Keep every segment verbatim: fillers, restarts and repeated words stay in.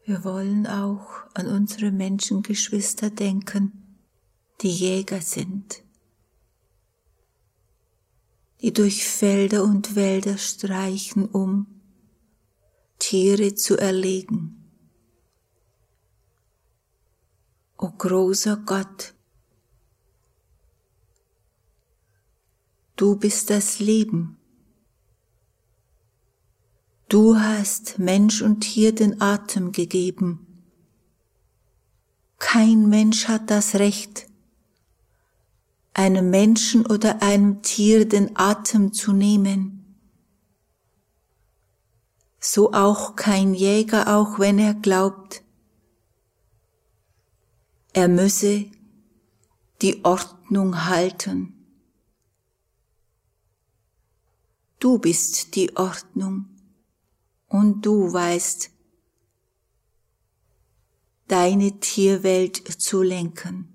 Wir wollen auch an unsere Menschengeschwister denken, die Jäger sind, die durch Felder und Wälder streichen, um Tiere zu erlegen. O großer Gott, du bist das Leben. Du hast Mensch und Tier den Atem gegeben. Kein Mensch hat das Recht, einem Menschen oder einem Tier den Atem zu nehmen. So auch kein Jäger, auch wenn er glaubt, er müsse die Ordnung halten. Du bist die Ordnung und du weißt, deine Tierwelt zu lenken.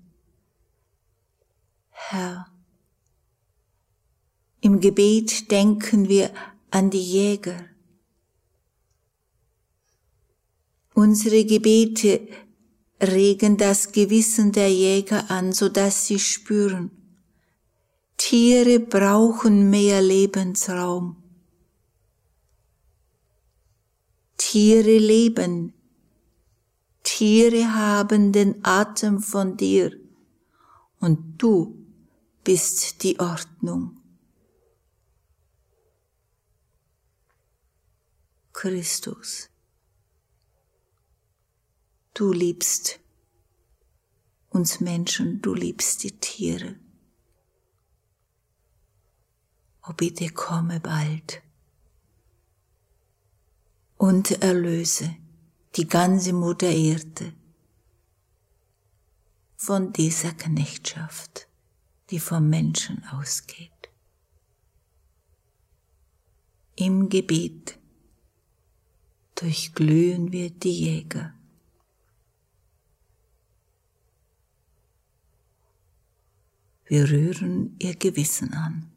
Herr, im Gebet denken wir an die Jäger. Unsere Gebete regen das Gewissen der Jäger an, sodass sie spüren, Tiere brauchen mehr Lebensraum. Tiere leben, Tiere haben den Atem von dir und du bist die Ordnung. Christus, du liebst uns Menschen, du liebst die Tiere. O bitte komme bald und erlöse die ganze Mutter Erde von dieser Knechtschaft, die vom Menschen ausgeht. Im Gebet durchglühen wir die Jäger. Wir rühren ihr Gewissen an.